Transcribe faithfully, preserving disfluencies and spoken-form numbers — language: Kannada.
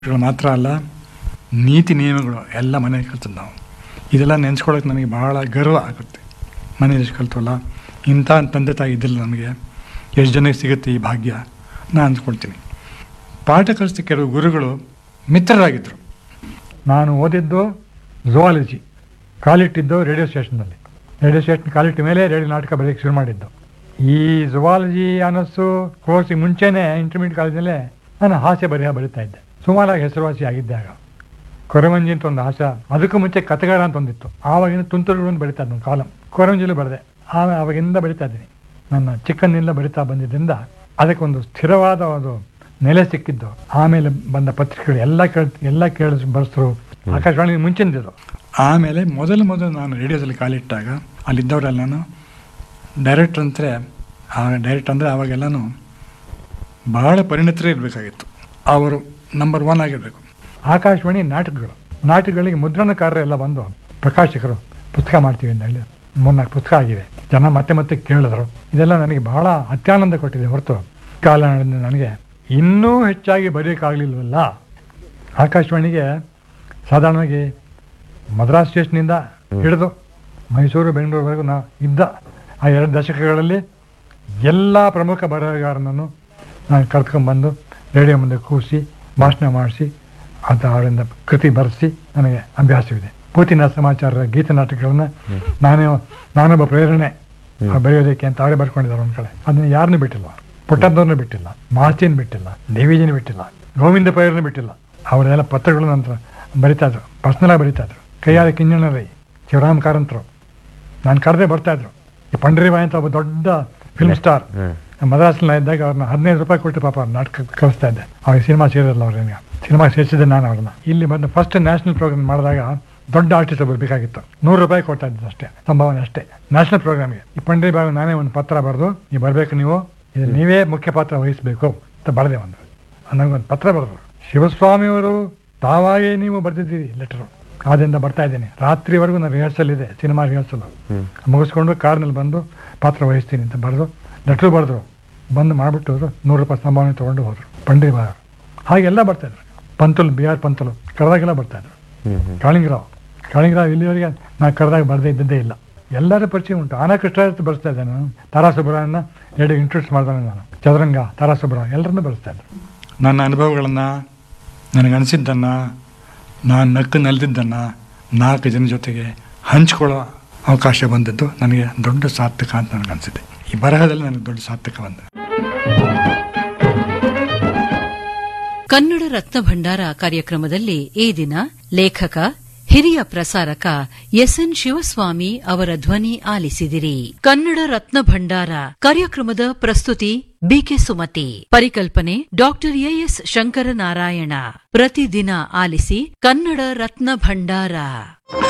ಮಾತ್ರ ಅಲ್ಲ, ನೀತಿ ನಿಯಮಗಳು ಎಲ್ಲ ಮನೆಯಲ್ಲಿ ಕಲ್ತದ್ದು ನಾವು. ಇದೆಲ್ಲ ನೆನೆಸ್ಕೊಳ್ಳೋಕೆ ನನಗೆ ಭಾಳ ಗರ್ವ ಆಗುತ್ತೆ. ಮನೆಯಲ್ಲಿ ಕಲ್ತವಲ್ಲ, ಇಂಥ ತಂದೆ ತಾಯಿ ಇದ್ದಿಲ್ಲ ನಮಗೆ, ಎಷ್ಟು ಜನಕ್ಕೆ ಸಿಗುತ್ತೆ ಈ ಭಾಗ್ಯ ನಾನು ಅಂದ್ಕೊಳ್ತೀನಿ. ಪಾಠ ಕಲಿಸಿದ ಕೆಲವು ಗುರುಗಳು ಮಿತ್ರರಾಗಿದ್ದರು. ನಾನು ಓದಿದ್ದು ಝುವಾಲಜಿ, ಕಾಲಿಟ್ಟಿದ್ದು ರೇಡಿಯೋ ಸ್ಟೇಷನ್ನಲ್ಲಿ. ರೇಡಿಯೋ ಸ್ಟೇಷನ್ ಕಾಲಿಟ್ಟ ಮೇಲೆ ರೇಡಿಯೋ ನಾಟಕ ಬರೆಯೋಕ್ಕೆ ಶುರು ಮಾಡಿದ್ದು. ಈ ಝುವಾಲಜಿ ಅನ್ನಿಸು ಕೋರ್ಸಿಗೆ ಮುಂಚೆನೇ ಇಂಟರ್ಮೀಡಿಯೇಟ್ ಕಾಲೇಜಲ್ಲೇ ನಾನು ಹಾಸ್ಯ ಬರೆಯ ಬರೀತಾ ಇದ್ದೆ. ಸುಮಾರಾಗಿ ಹೆಸರುವಾಸಿ ಆಗಿದ್ದಾಗ ಕೊರವಂಜಿ ಅಂತ ಒಂದು ಹಾಸ್ಯ, ಅದಕ್ಕೂ ಮುಂಚೆ ಕಥೆಗಾರ ಅಂತ ಒಂದಿತ್ತು. ಆವಾಗಿನ ತುಂತುರುಗಳನ್ನು ಬರಿತಾ ಇದ್ದು ಕಾಲಂ ಕೊರವಂಜಿಲು ಬರೆದೆ. ಆಮೇಲೆ ಆವಾಗಿಂದ ಬರಿತಾ ಇದ್ದೀನಿ. ನನ್ನ ಚಿಕ್ಕಂದಿನಿಂದ ಬರಿತಾ ಬಂದಿದ್ದರಿಂದ ಅದಕ್ಕೊಂದು ಸ್ಥಿರವಾದ ಒಂದು ನೆಲೆ ಸಿಕ್ಕಿದ್ದು. ಆಮೇಲೆ ಬಂದ ಪತ್ರಿಕೆಗಳು ಎಲ್ಲ ಕೇಳ ಎಲ್ಲ ಕೇಳಿಸ್ ಬರೆಸರು, ಆಕಾಶವಾಣಿ ಮುಂಚಿನದಿದ್ದು. ಆಮೇಲೆ ಮೊದಲು ಮೊದಲು ನಾನು ರೇಡಿಯೋದಲ್ಲಿ ಕಾಲಿಟ್ಟಾಗ ಅಲ್ಲಿದ್ದವರೆಲ್ಲನೂ ಡೈರೆಕ್ಟ್ರ್ ಅಂದರೆ ಆ ಡೈರೆಕ್ಟ್ ಅಂದರೆ ಆವಾಗೆಲ್ಲನೂ ಭಾಳ ಪರಿಣಿತರೇ ಇರಬೇಕಾಗಿತ್ತು. ಅವರು ನಂಬರ್ ಒನ್ ಆಗಿರಬೇಕು. ಆಕಾಶವಾಣಿ ನಾಟಕಗಳು ನಾಟಕಗಳಿಗೆ ಮುದ್ರಣಕಾರರೆಲ್ಲ ಬಂದು ಪ್ರಕಾಶಕರು ಪುಸ್ತಕ ಮಾಡ್ತೀವಿ ಅಂತ ಹೇಳಿ ಮೂರ್ನಾಲ್ಕು ಪುಸ್ತಕ ಆಗಿವೆ. ಜನ ಮತ್ತೆ ಮತ್ತೆ ಕೇಳಿದ್ರು. ಇದೆಲ್ಲ ನನಗೆ ಬಹಳ ಅತ್ಯಾನಂದ ಕೊಟ್ಟಿದೆ. ಹೊರತು ಕಾಲ ನನಗೆ ಇನ್ನೂ ಹೆಚ್ಚಾಗಿ ಬರೆಯೋಕ್ಕಾಗಲಿಲ್ವಲ್ಲ. ಆಕಾಶವಾಣಿಗೆ ಸಾಧಾರಣವಾಗಿ ಮದ್ರಾಸ್ ಸ್ಟೇಷನಿಂದ ಹಿಡಿದು ಮೈಸೂರು ಬೆಂಗಳೂರುವರೆಗೂ ನಾ ಇದ್ದ ಆ ಎರಡು ದಶಕಗಳಲ್ಲಿ ಎಲ್ಲ ಪ್ರಮುಖ ಬರಹಗಾರನನ್ನು ನಾನು ಕರ್ಕೊಂಡ್ಬಂದು ರೇಡಿಯೋ ಮುಂದೆ ಕೂರಿಸಿ ಭಾಷಣ ಮಾಡಿಸಿ ಅದು ಅವರಿಂದ ಕೃತಿ ಬರೆಸಿ ನನಗೆ ಅಭ್ಯಾಸವಿದೆ. ಪೂತಿನ ಸಮಾಚಾರ ಗೀತ ನಾಟಕಗಳನ್ನ ನಾನೇ ನಾನೊಬ್ಬ ಪ್ರೇರಣೆ ಬರೆಯೋದಕ್ಕೆ ಅಂತ ಅವರೇ ಬರ್ಕೊಂಡಿದ್ದಾರೆ ಒಂದು ಕಡೆ. ಅದನ್ನು ಯಾರನ್ನೂ ಬಿಟ್ಟಿಲ್ಲ. ಪುಟ್ಟದ್ದವ್ರನ್ನೂ ಬಿಟ್ಟಿಲ್ಲ, ಮಾಸ್ತಿನ ಬಿಟ್ಟಿಲ್ಲ, ದೇವಿಜಿನ ಬಿಟ್ಟಿಲ್ಲ, ಗೋವಿಂದ ಪೈರನ್ನು ಬಿಟ್ಟಿಲ್ಲ. ಅವರೆಲ್ಲ ಪತ್ರಗಳು ನಂತರ ಬರಿತಾಯಿದ್ರು, ಪರ್ಸ್ನಲಾಗಿ ಬರಿತಾಯಿದ್ರು. ಕೈಯಾದ ಕಿಂಜಣ ರೈ, ಶಿವರಾಮ್ ಕಾರಂತರು ನಾನು ಕರೆದೇ ಬರ್ತಾಯಿದ್ರು. ಈ ಪಂಡರಿಬಾಯಿ ಅಂತ ಒಬ್ಬ ದೊಡ್ಡ ಫಿಲ್ಮ್ ಸ್ಟಾರ್ ಮದ್ರಾಸ್ನಲ್ಲಿ ಇದ್ದಾಗ ಅವ್ರನ್ನ ಹದಿನೈದು ರೂಪಾಯಿ ಕೊಟ್ಟು ಪಾಪ ಅವ್ರು ನಾಟಕ ಕಳಿಸ್ತಾ ಇದ್ದೆ. ಅವ್ರಿಗೆ ಸಿನಿಮಾ ಸೇರಿರಲ್ಲ ಅವ್ರೇನು, ಸಿನಿಮಾ ಸೇರಿಸಿದ್ದೆ ನಾನು ಅವ್ರನ್ನ. ಇಲ್ಲಿ ಬಂದು ಫಸ್ಟ್ ನ್ಯಾಷನಲ್ ಪ್ರೋಗ್ರಾಮ್ ಮಾಡಿದಾಗ ದೊಡ್ಡ ಆರ್ಟಿಸ್ಟ್ ಬರಬೇಕಾಗಿತ್ತು. ನೂರು ರೂಪಾಯಿ ಕೊಡ್ತಾ ಇದ್ದು ಅಷ್ಟೇ, ಸಂಭಾವನೆ ಅಷ್ಟೇ ನ್ಯಾಷನಲ್ ಪ್ರೋಗ್ರಾಮ್ಗೆ. ಈ ಪಂಡರಿಬಾಯಿ ನಾನೇ ಒಂದು ಪತ್ರ ಬರೆದು, ನೀವು ಬರಬೇಕು, ನೀವು ಇದು ನೀವೇ ಮುಖ್ಯ ಪಾತ್ರ ವಹಿಸಬೇಕು ಅಂತ ಬರೆದೆ. ಒಂದು ನನಗೊಂದು ಪತ್ರ ಬರೆದ್ರು. ಶಿವಸ್ವಾಮಿಯವರು ತಾವಾಗೇ ನೀವು ಬರೆದಿದ್ದೀರಿ ಲೆಟರು. ಆದ್ದರಿಂದ ಬರ್ತಾ ಇದ್ದೀನಿ. ರಾತ್ರಿವರೆಗೂ ನಾನು ರಿಹರ್ಸಲ್ ಇದೆ, ಸಿನಿಮಾ ರಿಹರ್ಸಲ್ ಮುಗಿಸ್ಕೊಂಡು ಕಾರ್ನಲ್ಲಿ ಬಂದು ಪಾತ್ರ ವಹಿಸ್ತೀನಿ ಅಂತ ಬರೆದು ಲೆಟ್ರು ಬರೆದ್ರು. ಬಂದು ಮಾಡಿಬಿಟ್ಟು ಹೋದ್ರು. ನೂರು ರೂಪಾಯಿ ಸಂಭಾವನೆ ತೊಗೊಂಡು ಹೋದರು ಪಂಡರಿಬಾಯಿ. ಹಾಗೆಲ್ಲ ಬರ್ತಾಯಿದ್ರು. Pantulu, B R Pantulu ಕರೆದಾಗೆಲ್ಲ ಬರ್ತಾಯಿದ್ರು. ಕಾಳಿಂಗರಾವ್ ಕಾಳಿಂಗರಾವ್ ಇಲ್ಲಿವರೆಗೆ ನಾನು ಕರೆದಾಗ ಬರದೇ ಇದ್ದದ್ದೇ ಇಲ್ಲ. ಎಲ್ಲರ ಪರಿಚಯ ಉಂಟು. ಆನಾ ಕೃಷ್ಣ ಬರೆಸ್ತಾ ಇದ್ದೆ ನಾನು. ತಾರಾ ಸುಬ್ರಹ್ಮಣ್ಯನ ಎರಡು ಇಂಟ್ರೊಡ್ಯೂಸ್ ಮಾಡಿದಾನೆ ನಾನು. ಚದುರಂಗ, ತಾರಾ ಸುಬ್ರಹ್ಮಣ್ಯ ಎಲ್ಲರನ್ನೂ ಬರೆಸ್ತಾ ಇದ್ರು. ನನ್ನ ಅನುಭವಗಳನ್ನು, ನನಗನ್ಸಿದ್ದನ್ನು, ನಾನು ನಕ್ಕು ನಲಿದಿದ್ದನ್ನು ನಾಲ್ಕು ಜನ ಜೊತೆಗೆ ಹಂಚ್ಕೊಳ್ಳೋ ಅವಕಾಶ ಬಂದದ್ದು ನನಗೆ ದೊಡ್ಡ ಸಾರ್ಥಕ ಅಂತ ನನಗನ್ಸಿದೆ. ಈ ಬರಹದಲ್ಲಿ ನನಗೆ ದೊಡ್ಡ ಸಾರ್ಥಕ ಬಂದ. ಕನ್ನಡ ರತ್ನ ಭಂಡಾರ ಕಾರ್ಯಕ್ರಮದಲ್ಲಿ ಈ ದಿನ ಲೇಖಕ ಹಿರಿಯ ಪ್ರಸಾರಕ ಎಸ್ ಎನ್ ಶಿವಸ್ವಾಮಿ ಅವರ ಧ್ವನಿ ಆಲಿಸಿದಿರಿ. ಕನ್ನಡ ರತ್ನ ಭಂಡಾರ ಕಾರ್ಯಕ್ರಮದ ಪ್ರಸ್ತುತಿ ಬಿಕೆ ಸುಮತಿ. ಪರಿಕಲ್ಪನೆ ಡಾಕ್ಟರ್ ಎಎಸ್ ಶಂಕರನಾರಾಯಣ. ಪ್ರತಿದಿನ ಆಲಿಸಿ ಕನ್ನಡ ರತ್ನ ಭಂಡಾರ.